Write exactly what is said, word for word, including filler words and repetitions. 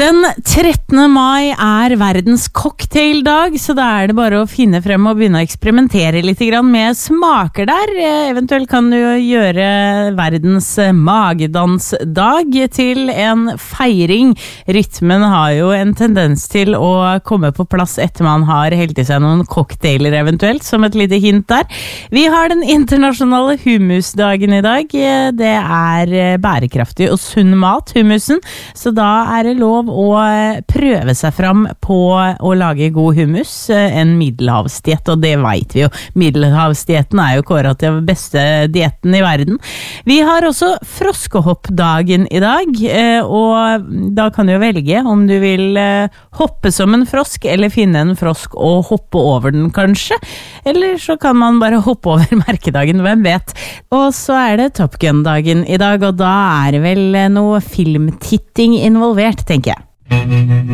Den trettende mai er verdens cocktaildag, så da er det bare å finne frem og begynne å eksperimentere litt med smaker der. Eventuelt kan du gjøre verdens magedansdag til en feiring. Rytmen har jo en tendens til å komme på plass etter man har helt i seg noen cocktailer eventuelt, som et lite hint der. Vi har den internasjonale hummusdagen i dag. Det er bærekraftig og sunn mat, hummusen, så da er det lov å prøve seg fram på å lage god hummus, en middelhavsdiett, og det vet vi jo. Middelhavsdietten er jo kåret til den beste dietten i verden. Vi har også froskehoppdagen i dag, og da kan du velge om du vil hoppe som en frosk, eller finne en frosk og hoppe over den kanskje, eller så kan man bare hoppe over merkedagen, hvem vet. Og så er det Top Gun-dagen i dag, og da er det vel noe filmtitting involvert, tenker jeg.